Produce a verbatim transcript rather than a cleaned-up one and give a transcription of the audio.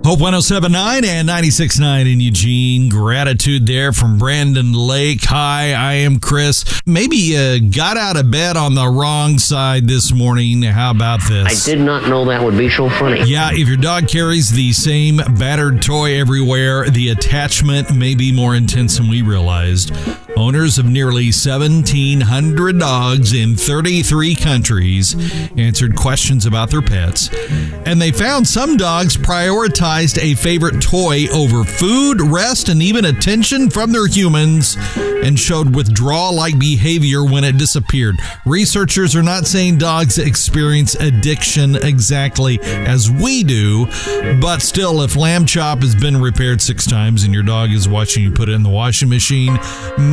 Hope one oh seven point nine and ninety-six point nine in Eugene. Gratitude there from Brandon Lake. Hi, I am Chris. Maybe you got out of bed on the wrong side this morning. How about this? I did not know that would be so funny. Yeah, if your dog carries the same battered toy everywhere, the attachment may be more intense than we realized. Owners of nearly seventeen hundred dogs in thirty-three countries answered questions about their pets, and they found some dogs prioritized a favorite toy over food, rest, and even attention from their humans, and showed withdrawal-like behavior when it disappeared. Researchers are not saying dogs experience addiction exactly as we do, but still, if lamb chop has been repaired six times and your dog is watching you put it in the washing machine,